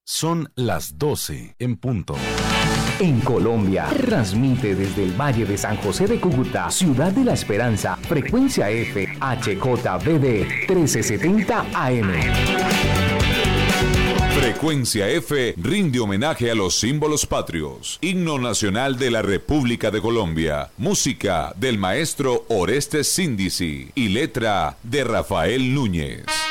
Son las 12 en punto. En Colombia, transmite desde el Valle de San José de Cúcuta, Ciudad de la Esperanza, frecuencia F, HJBD 1370 AM. Frecuencia F rinde homenaje a los símbolos patrios. Himno nacional de la República de Colombia. Música del maestro Orestes Síndici y letra de Rafael Núñez.